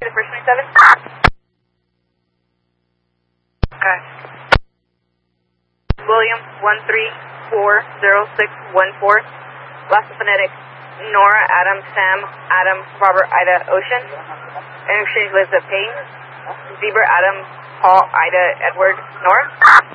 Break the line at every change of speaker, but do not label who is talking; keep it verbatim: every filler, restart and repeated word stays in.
the first twenty-seven. Okay. William, one three four zero six one four. Last phonetic, Nora, Adam, Sam, Adam, Robert, Ida, Ocean. In exchange, Liz, Payne. Zebra, Adam, Paul, Ida, Edward, Nora.